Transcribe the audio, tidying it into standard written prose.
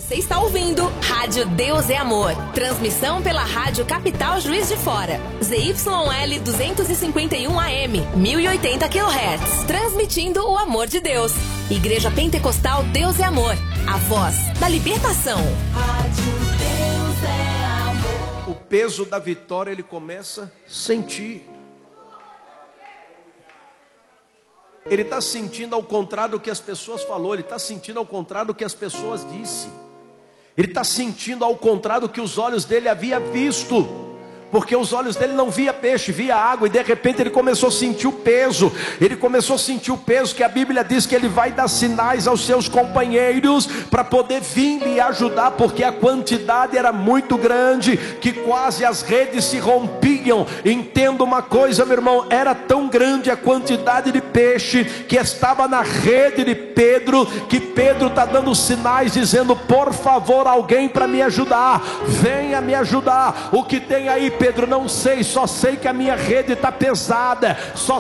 Você está ouvindo Rádio Deus é Amor. Transmissão pela Rádio Capital Juiz de Fora. ZYL 251 AM, 1080 kHz. Transmitindo o amor de Deus. Igreja Pentecostal Deus é Amor. A voz da libertação. Rádio Deus é Amor. O peso da vitória ele começa a sentir. Ele está sentindo ao contrário do que as pessoas falaram. Ele está sentindo ao contrário do que as pessoas disseram. Ele está sentindo ao contrário do que os olhos dele havia visto. Porque os olhos dele não via peixe, via água. E de repente ele começou a sentir o peso. Ele começou a sentir o peso que a Bíblia diz que ele vai dar sinais aos seus companheiros para poder vir lhe ajudar. Porque a quantidade era muito grande que quase as redes se rompiam. Entenda uma coisa, meu irmão, era tão grande a quantidade de peixe que estava na rede de Pedro, que Pedro está dando sinais dizendo: por favor, alguém para me ajudar, venha me ajudar. O que tem aí, Pedro? Não sei, só sei que a minha rede está pesada, só